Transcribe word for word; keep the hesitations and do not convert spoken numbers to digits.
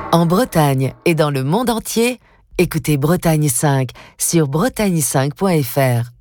En Bretagne et dans le monde entier, écoutez Bretagne cinq sur bretagne cinq point f r.